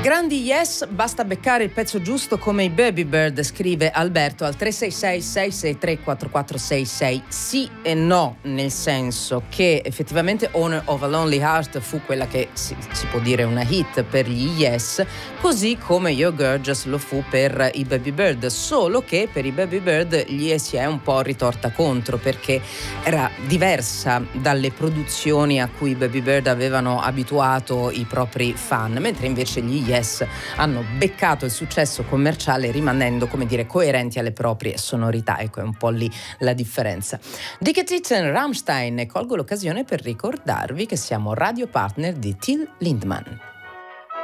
Grandi yes, basta beccare il pezzo giusto come i Baby Bird, scrive Alberto al 366-663-4466. Sì e no, nel senso che effettivamente Owner of a Lonely Heart fu quella che si può dire una hit per gli yes, così come You're Gorgeous lo fu per i Baby Bird, solo che per i Baby Bird gli si è un po' ritorta contro, perché era diversa dalle produzioni a cui i Baby Bird avevano abituato i propri fan, mentre invece gli yes hanno beccato il successo commerciale rimanendo, come dire, coerenti alle proprie sonorità. Ecco, è un po' lì la differenza. Dicke Titten, Rammstein, e colgo l'occasione per ricordarvi che siamo radio partner di Till Lindemann.